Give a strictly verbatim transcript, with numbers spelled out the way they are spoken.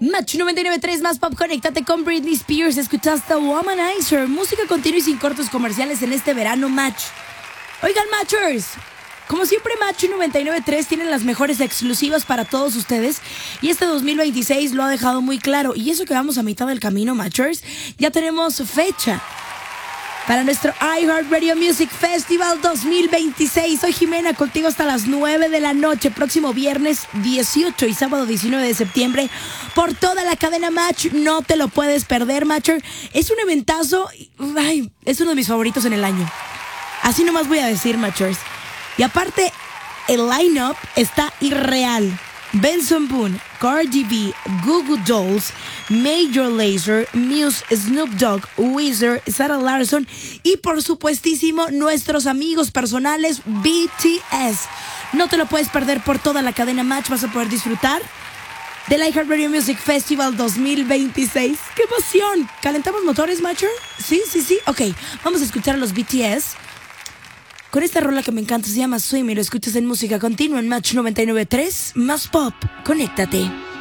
Match noventa y nueve punto tres más pop, conéctate con Britney Spears. Escuchaste Womanizer, música continua y sin cortos comerciales en este verano, Match. Oigan, Matchers, como siempre, Match noventa y nueve punto tres tienen las mejores exclusivas para todos ustedes. Y este dos mil veintiséis lo ha dejado muy claro. Y eso que vamos a mitad del camino, Matchers, ya tenemos fecha para nuestro iHeartRadio Music Festival dos mil veintiséis. Soy Jimena, contigo hasta las nueve de la noche, próximo viernes dieciocho y sábado diecinueve de septiembre, por toda la cadena Match. No te lo puedes perder, Matcher. Es un eventazo, ay, es uno de mis favoritos en el año. Así nomás voy a decir, Matchers. Y aparte, el line-up está irreal. Benson Boone, Cardi B, Goo Goo Dolls, Major Lazer, Muse, Snoop Dogg, Weezer, Sarah Larsson y por supuestísimo nuestros amigos personales B T S. No te lo puedes perder por toda la cadena Match. Vas a poder disfrutar del iHeartRadio Music Festival dos mil veintiséis. ¡Qué emoción! ¿Calentamos motores, Matcher? Sí, sí, sí. Ok, vamos a escuchar a los B T S con esta rola que me encanta, se llama Swim, y lo escuchas en música continua en Match noventa y nueve punto tres, más pop. Conéctate.